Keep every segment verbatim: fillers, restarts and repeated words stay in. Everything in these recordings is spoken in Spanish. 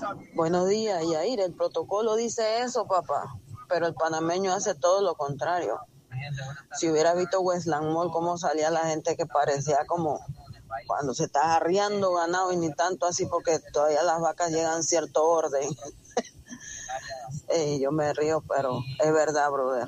Buenos días, Yair. El protocolo dice eso, papá, pero el panameño hace todo lo contrario. Si hubiera visto Westland Mall, cómo salía la gente que parecía como cuando se está arriando ganado y ni tanto así porque todavía las vacas llegan a cierto orden. eh, yo me río, pero es verdad, brother.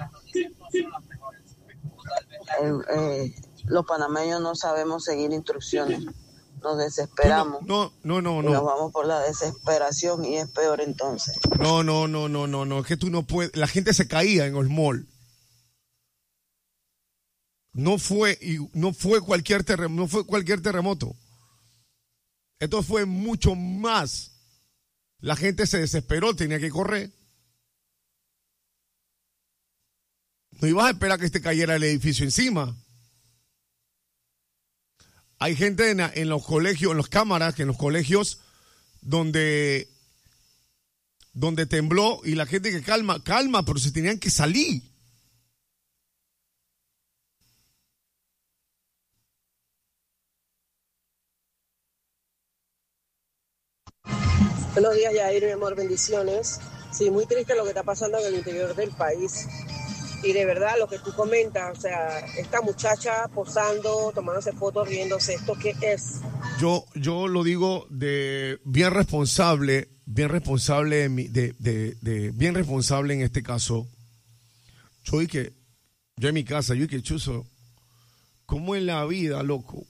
Eh, eh, los panameños no sabemos seguir instrucciones. Nos desesperamos. No, no, no, no. Y nos vamos por la desesperación y es peor entonces. No, no, no, no, no, no. Es que tú no puedes. La gente se caía en el mall. No fue, y no fue cualquier terremoto, no fue cualquier terremoto. Esto fue mucho más. La gente se desesperó, tenía que correr. No ibas a esperar que este cayera el edificio encima. Hay gente en, en los colegios, en las cámaras, que en los colegios donde, donde tembló y la gente que calma, calma, pero se tenían que salir. Buenos días, Yair, mi amor, bendiciones. Sí, muy triste lo que está pasando en el interior del país. Y de verdad, lo que tú comentas, o sea, esta muchacha posando, tomándose fotos, riéndose, ¿esto qué es? Yo, yo lo digo de bien responsable, bien responsable, de, de, de bien responsable en este caso. Yo dije, yo en mi casa, yo dije, Chuzo, ¿cómo en la vida, loco?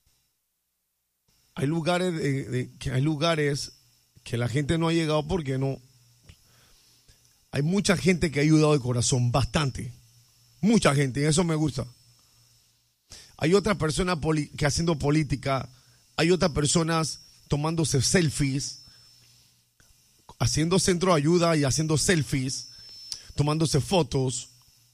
Hay lugares, de, de, que hay lugares que la gente no ha llegado porque no. Hay mucha gente que ha ayudado de corazón, bastante. Mucha gente, y eso me gusta. Hay otras personas poli- que haciendo política, hay otras personas tomándose selfies, haciendo centro de ayuda y haciendo selfies, tomándose fotos.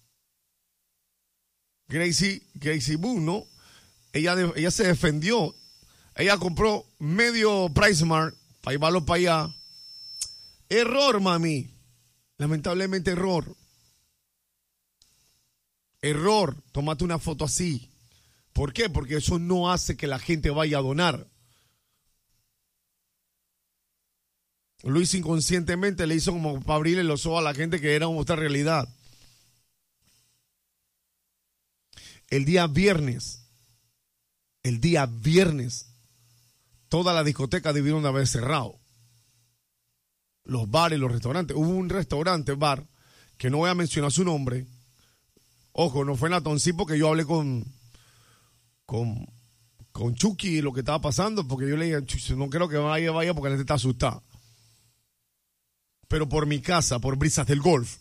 Gracie, Gracie Boone, ¿no? Ella, de, ella se defendió. Ella compró medio PriceMart para llevarlo para allá. Error, mami. Lamentablemente error. Error. Tómate una foto así. ¿Por qué? Porque eso no hace que la gente vaya a donar. Lo hizo inconscientemente, le hizo como para abrirle los ojos a la gente que era otra realidad. El día viernes, el día viernes, todas las discotecas debieron de haber cerrado. Los bares, los restaurantes. Hubo un restaurante, bar, que no voy a mencionar su nombre. Ojo, no fue en Atoncí porque yo hablé con, con, con Chucky y lo que estaba pasando, porque yo le dije, no creo que vaya, vaya porque la gente está asustada. Pero por mi casa, por Brisas del Golf,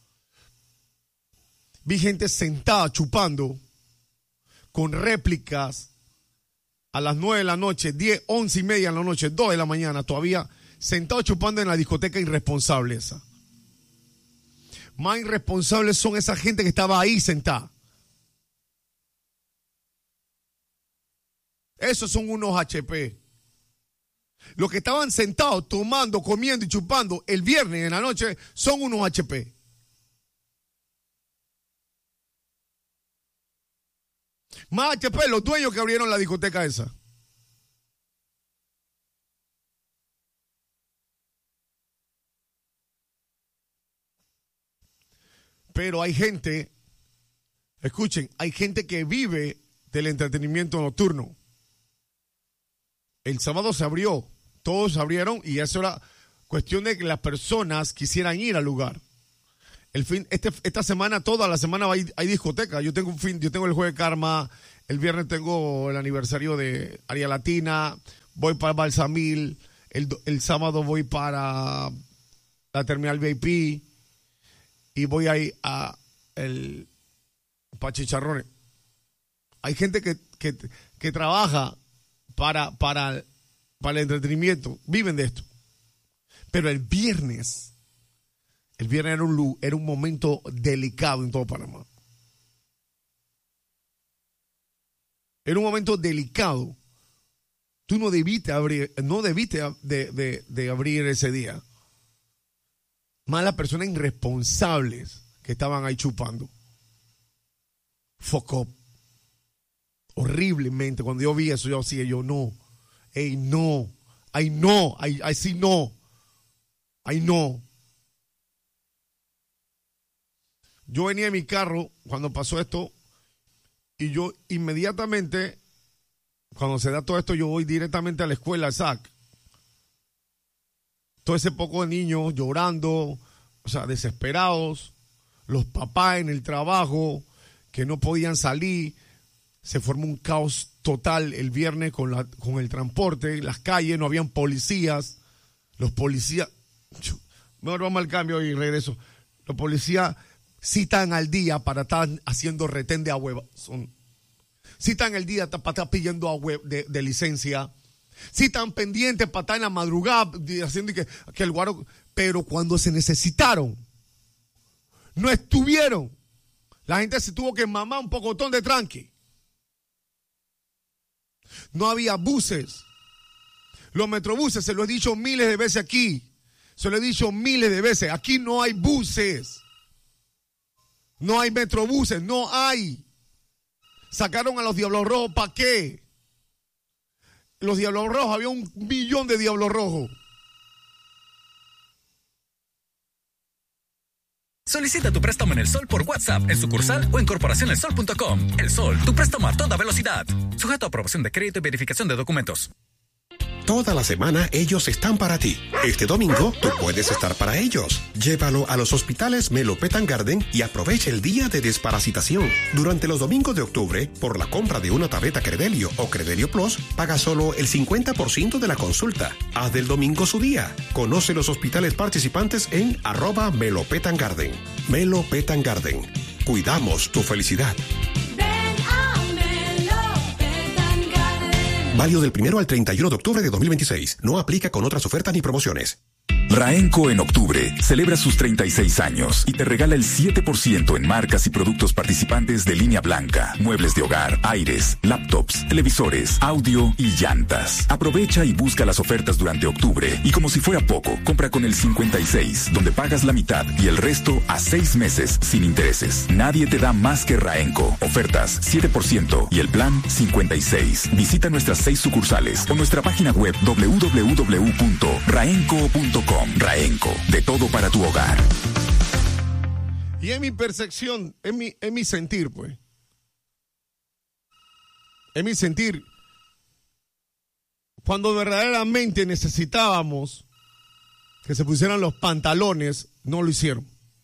vi gente sentada chupando con réplicas a las nueve de la noche, diez, once y media de la noche, dos de la mañana, todavía sentado chupando en la discoteca irresponsable esa. Más irresponsables son esa gente que estaba ahí sentada. Esos son unos H P. Los que estaban sentados tomando, comiendo y chupando el viernes en la noche son unos H P. Más H P los dueños que abrieron la discoteca esa. Pero hay gente, escuchen, hay gente que vive del entretenimiento nocturno. El sábado se abrió, todos se abrieron y eso era cuestión de que las personas quisieran ir al lugar. El fin, este, esta semana, toda la semana hay, hay discoteca. Yo tengo un fin, yo tengo el jueves Karma, el viernes tengo el aniversario de Área Latina, voy para Balsamil, el, el sábado voy para la terminal V I P y voy ahí a el para Chicharrones. Hay gente que, que, que trabaja para, para, para el entretenimiento, viven de esto. Pero el viernes, el viernes era un, era un momento delicado en todo Panamá. Era un momento delicado. Tú no debiste abrir, no debiste de, de, de abrir ese día. Más las personas irresponsables que estaban ahí chupando. Fuck up. Horriblemente. Cuando yo vi eso, yo decía, yo no. Ey, no. Ay, no. Ay, ay, sí, no. Ay, no. Yo venía en mi carro cuando pasó esto y yo inmediatamente, cuando se da todo esto, yo voy directamente a la escuela, S A C. Todo ese poco de niños llorando, o sea, desesperados, los papás en el trabajo que no podían salir. Se formó un caos total el viernes con, la, con el transporte, las calles, no habían policías. Los policías, mejor vamos al cambio y regreso. Los policías citan al día para estar haciendo retén de ahueva. Son, citan el día para estar pidiendo ahueva de, de licencia. Citan pendientes para estar en la madrugada haciendo que, que el guaro. Pero cuando se necesitaron, no estuvieron. La gente se tuvo que mamar un pocotón de tranque. No había buses. Los metrobuses, se lo he dicho miles de veces aquí. Se lo he dicho miles de veces. Aquí no hay buses. No hay metrobuses, no hay. Sacaron a los Diablos Rojos, ¿para qué? Los Diablos Rojos, había un millón de Diablos Rojos. Solicita tu préstamo en El Sol por WhatsApp, en sucursal o en corporación el sol punto com. El Sol, tu préstamo a toda velocidad. Sujeto a aprobación de crédito y verificación de documentos. Toda la semana ellos están para ti. Este domingo tú puedes estar para ellos. Llévalo a los hospitales Melo Pet and Garden y aprovecha el día de desparasitación. Durante los domingos de octubre, por la compra de una tableta Credelio o Credelio Plus, paga solo el cincuenta por ciento de la consulta. Haz del domingo su día. Conoce los hospitales participantes en arroba Melo Pet and Garden. Melo Pet and Garden. Cuidamos tu felicidad. Válido del primero al treinta y uno de octubre de dos mil veintiséis. No aplica con otras ofertas ni promociones. Raenco en octubre celebra sus treinta y seis años y te regala el siete por ciento en marcas y productos participantes de línea blanca, muebles de hogar, aires, laptops, televisores, audio y llantas. Aprovecha y busca las ofertas durante octubre y como si fuera poco, compra con el cincuenta y seis, donde pagas la mitad y el resto a seis meses sin intereses. Nadie te da más que Raenco. Ofertas siete por ciento y el plan cincuenta y seis. Visita nuestras seis sucursales o nuestra página web doble u doble u doble u punto raenco punto com. Raenco, de todo para tu hogar. Y en mi percepción, en mi, en mi sentir, pues. En mi sentir, cuando verdaderamente necesitábamos que se pusieran los pantalones, no lo hicieron.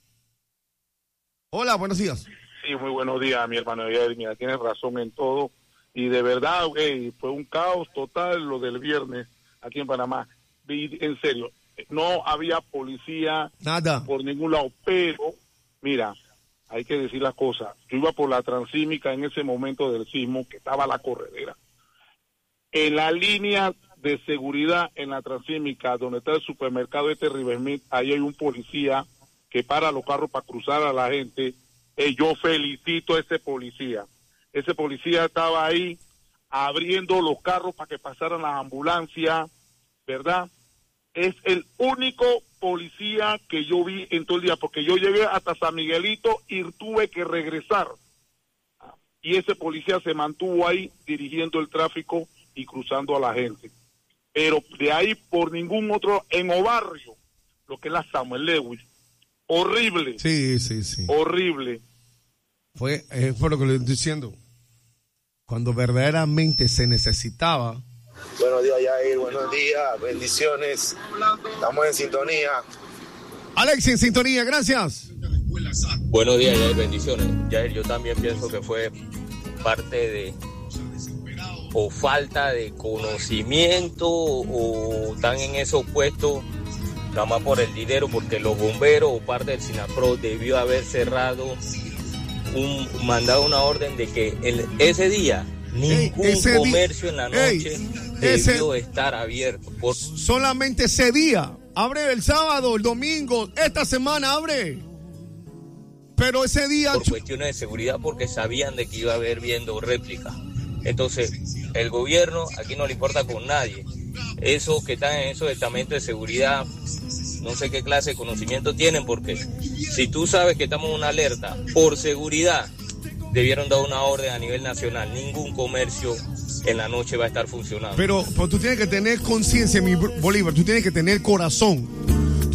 Hola, buenos días. Sí, muy buenos días, mi hermano. Mira, tienes razón en todo. Y de verdad, güey, fue un caos total lo del viernes aquí en Panamá. Y, en serio. No había policía nada por ningún lado, pero mira, hay que decir las cosas. Yo iba por la Transímica en ese momento del sismo, que estaba la corredera. En la línea de seguridad en la Transímica, donde está el supermercado este Riversmith, ahí hay un policía que para los carros para cruzar a la gente. Eh, yo felicito a ese policía. Ese policía estaba ahí abriendo los carros para que pasaran las ambulancias, ¿verdad? Es el único policía que yo vi en todo el día, porque yo llegué hasta San Miguelito y tuve que regresar. Y ese policía se mantuvo ahí dirigiendo el tráfico y cruzando a la gente. Pero de ahí por ningún otro, en Obarrio, lo que es la Samuel Lewis, horrible. Sí, sí, sí. Horrible. Fue, eh, fue lo que le estoy diciendo. Cuando verdaderamente se necesitaba. Buenos días, Yair. Buenos días. Bendiciones. Estamos en sintonía. Alex, en sintonía. Gracias. Buenos días, Yair. Bendiciones. Yair, yo también pienso que fue parte de o falta de conocimiento o están en esos puestos nada más por el dinero, porque los bomberos o parte del SINAPRO debió haber cerrado un mandado una orden de que el, ese día ningún ey, comercio di- en la noche ey, debió ese, estar abierto. Por... Solamente ese día. Abre el sábado, el domingo, esta semana abre. Pero ese día... Por cuestiones de seguridad, porque sabían de que iba a haber viendo réplica. Entonces, el gobierno aquí no le importa con nadie. Esos que están en esos estamentos de seguridad, no sé qué clase de conocimiento tienen, porque si tú sabes que estamos en una alerta por seguridad, debieron dar una orden a nivel nacional. Ningún comercio en la noche va a estar funcionando. Pero, pero tú tienes que tener conciencia, mi Bolívar, tú tienes que tener corazón. Tú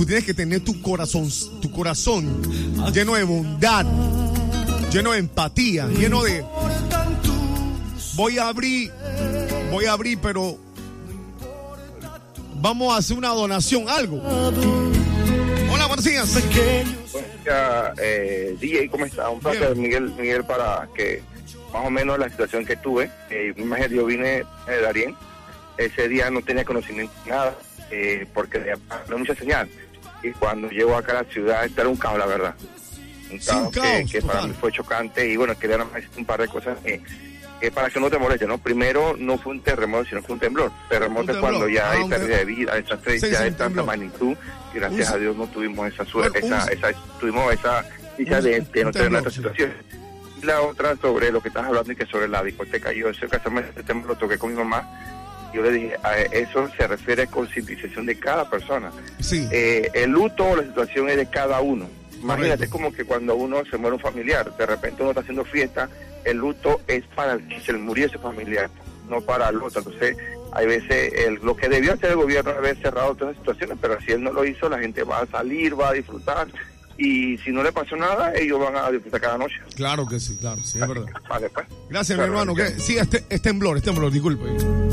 tú tienes que tener tu corazón, tu corazón lleno de bondad, lleno de empatía, lleno de voy a abrir, voy a abrir, pero vamos a hacer una donación, algo. Hola, buenos días. Buenos días, eh, D J, ¿cómo está? Un placer, Miguel, Miguel, para que más o menos la situación que tuve. Eh, imagínate, yo vine de Darién, ese día no tenía conocimiento de nada, eh, porque no hay mucha señal. Y cuando llego acá a la ciudad, este era un caos, la verdad. Un caos, sí, que, caos que para mí fue chocante. Y bueno, quería nada más decir un par de cosas eh, eh, para que no te moleste, ¿no? Primero, no fue un terremoto, sino fue un temblor. Terremoto es cuando ya ah, hay pérdida de vida, esa sí, ya de tanta magnitud. Y gracias un, a Dios no tuvimos esa suerte, esa, esa, tuvimos esa dicha de, de no tener esta situación. Y la otra sobre lo que estás hablando y que sobre la discoteca. Yo ese casualmente este tema lo toqué con mi mamá. Yo le dije, a eso se refiere a concientización de cada persona. Sí. Eh, el luto o la situación es de cada uno. Imagínate, es como que cuando uno se muere un familiar, de repente uno está haciendo fiesta, el luto es para el que se le murió ese familiar, no para el otro. Entonces, hay veces, el, lo que debió hacer el gobierno es haber cerrado todas las situaciones, pero si él no lo hizo, la gente va a salir, va a disfrutar, y si no le pasó nada, ellos van a disfrutar cada noche. Claro que sí, claro, sí, es verdad. Vale, pues. Gracias, mi hermano. Que, sí, este, es temblor, es temblor, disculpe.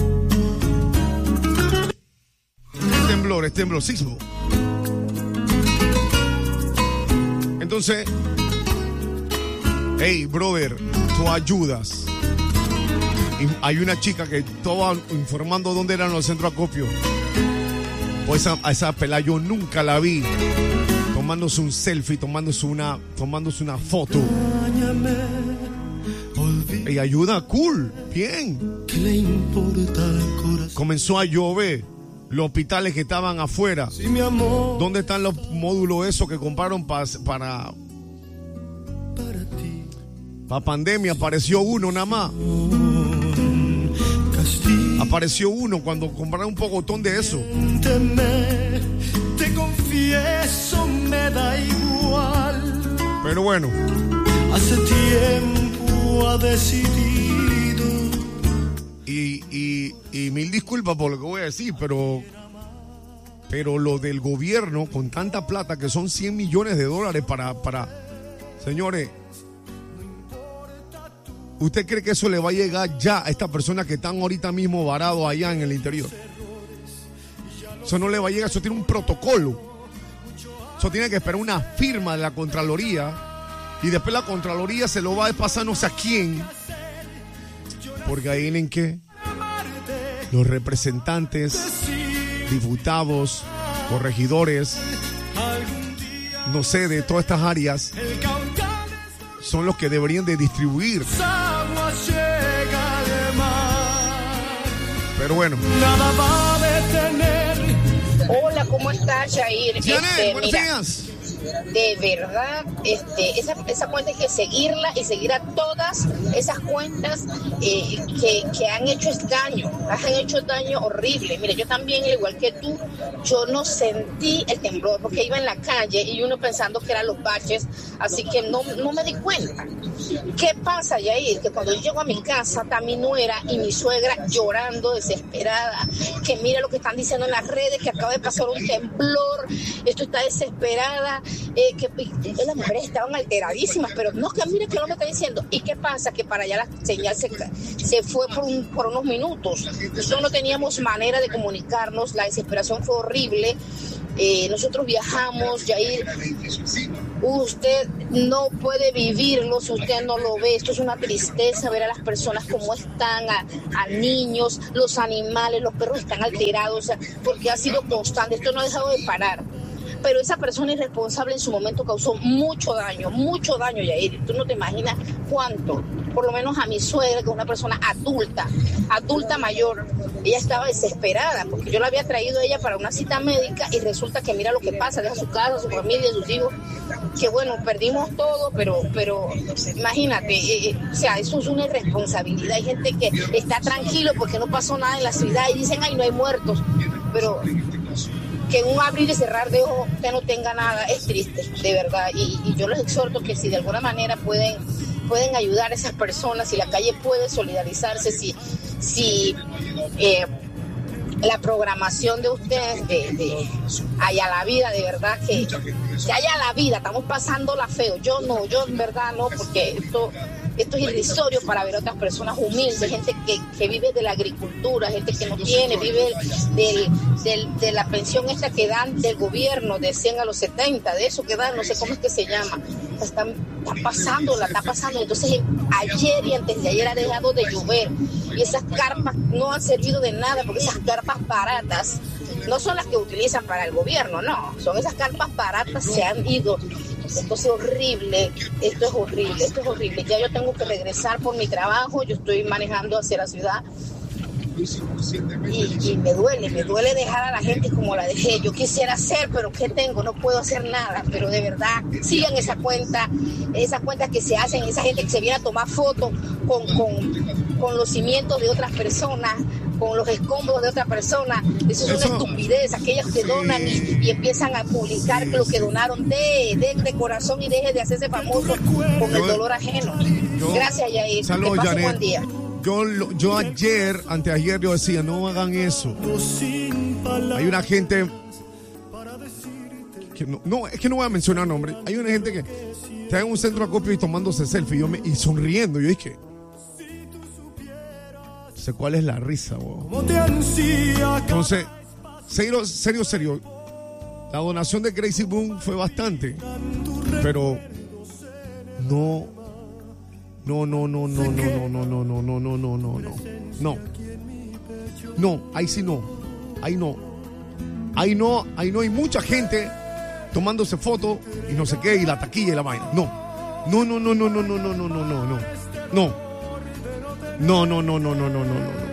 Es temblor, es temblor, sismo. Entonces, hey, brother, tú ayudas. Y hay una chica que estaba informando dónde eran los centros de acopio. Pues a, a esa pelada yo nunca la vi tomándose un selfie, tomándose una, tomándose una foto. Y ayuda, cool, bien. Comenzó a llover. Los hospitales que estaban afuera. Sí, mi amor. ¿Dónde están los módulos esos que compraron pa, para para ti? Para pandemia apareció uno nada más. Castigo. Apareció uno cuando compraron un pocotón de eso. Te confieso, me da igual. Pero bueno. Hace tiempo ha decidido. Y, y, y mil disculpas por lo que voy a decir, pero pero lo del gobierno con tanta plata que son cien millones de dólares para, para señores, ¿usted cree que eso le va a llegar ya a estas personas que están ahorita mismo varados allá en el interior? Eso no le va a llegar, eso tiene un protocolo, eso tiene que esperar una firma de la Contraloría y después la Contraloría se lo va a pasar no sé a quién. Porque ahí en que los representantes, diputados, corregidores, no sé, de todas estas áreas, son los que deberían de distribuir. Pero bueno. Hola, ¿cómo estás, Jair? Janet, este, buenos mira, días. De verdad, este, esa, esa cuenta hay que seguirla y seguir a todas esas cuentas eh, que, que han hecho daño, han hecho daño horrible. Mire, yo también, al igual que tú, yo no sentí el temblor porque iba en la calle y uno pensando que eran los baches, así que no, no me di cuenta. ¿Qué pasa, Yair? Que cuando yo llego a mi casa, está mi nuera y mi suegra llorando, desesperada, que mira lo que están diciendo en las redes, que acaba de pasar un temblor, esto está desesperada. Eh, que, que las mujeres estaban alteradísimas, pero no, que mire que lo me está diciendo. ¿Y qué pasa? Que para allá la señal se, se fue por, un, por unos minutos. Nosotros no teníamos manera de comunicarnos, la desesperación fue horrible. Eh, nosotros viajamos, Yair, usted no puede vivirlo si usted no lo ve. Esto es una tristeza ver a las personas cómo están, a, a niños, los animales, los perros están alterados, o sea, porque ha sido constante, esto no ha dejado de parar. Pero esa persona irresponsable en su momento causó mucho daño, mucho daño, Yair. Tú no te imaginas cuánto. Por lo menos a mi suegra, que es una persona adulta, adulta mayor, ella estaba desesperada porque yo la había traído a ella para una cita médica y resulta que mira lo que pasa, deja su casa, su familia, sus hijos, que bueno, perdimos todo, pero, pero imagínate, eh, o sea, eso es una irresponsabilidad. Hay gente que está tranquilo porque no pasó nada en la ciudad y dicen, ay, no hay muertos, pero que en un abrir y cerrar de ojos usted no tenga nada, es triste, de verdad. Y, y yo les exhorto que si de alguna manera pueden, pueden ayudar a esas personas, si la calle puede solidarizarse, si, si eh, la programación de ustedes de, de Allá la Vida, de verdad que, que Allá la Vida, estamos pasando la feo. Yo no, yo en verdad no, porque esto, esto es irrisorio para ver a otras personas humildes, gente que, que vive de la agricultura, gente que no tiene, vive del, del, de la pensión esta que dan del gobierno, de cien a los setenta, de eso que dan, no sé cómo es que se llama. Están, está pasando, la está pasando. Entonces ayer y antes de ayer ha dejado de llover y esas carpas no han servido de nada, porque esas carpas baratas no son las que utilizan para el gobierno, no, son esas carpas baratas, se han ido. Esto es horrible, esto es horrible, esto es horrible. Ya yo tengo que regresar por mi trabajo, yo estoy manejando hacia la ciudad y, y me duele, me duele dejar a la gente como la dejé. Yo quisiera hacer, pero ¿qué tengo? No puedo hacer nada, pero de verdad, sigan esa cuenta, esas cuentas que se hacen, esa gente que se viene a tomar fotos con, con, con los cimientos de otras personas, con los escombros de otra persona. Eso es Eso, una estupidez, aquellos que sí. donan y, y empiezan a publicar lo que donaron de, de, de corazón y deje de hacerse famoso con el dolor ajeno. Yo, Gracias, Yair. Salud, que pase Janet. Buen día. Yo, yo ayer, anteayer, yo decía, no hagan eso. Hay una gente que no, no, es que no voy a mencionar nombres. Hay una gente que está en un centro de acopio y tomándose selfie y, yo me, y sonriendo. Yo dije, no sé cuál es la risa, wow. Entonces, serio, serio, serio. La donación de Crazy Boom fue bastante, pero no. No, no, no, no, no, no, no, no, no, no, no, no, no, no. No, ahí sí no. Ahí no. Ahí no, ahí no hay mucha gente tomándose fotos y no sé qué, y la taquilla y la vaina. No. No, no, no, no, no, no, no, no, no, no, no. No. No, no, no, no, no, no, no, no.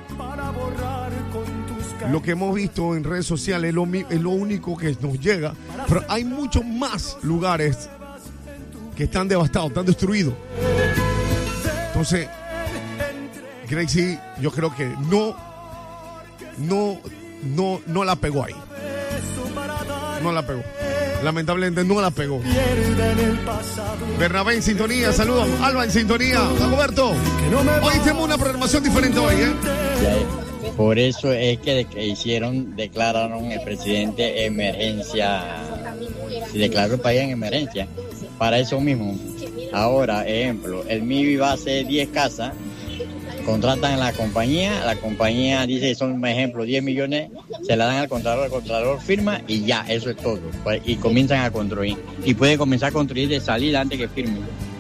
Lo que hemos visto en redes sociales es lo, es lo único que nos llega. Pero hay muchos más lugares que están devastados, están destruidos. Entonces, Gracie, yo creo que no, no, no, no la pegó ahí. No la pegó. Lamentablemente no la pegó. Bernabé en sintonía, saludos. Alba en sintonía. Dagoberto, hoy tenemos una programación diferente hoy, ¿eh? Por eso es que, que hicieron, declararon el presidente emergencia, se declaró el país en emergencia. Para eso mismo. Ahora, ejemplo, el M I B I va a hacer diez casas, contratan a la compañía, la compañía dice, son, por ejemplo, diez millones, se la dan al contralor, el contralor firma y ya, eso es todo. Y comienzan a construir. Y pueden comenzar a construir de salida antes que firmen.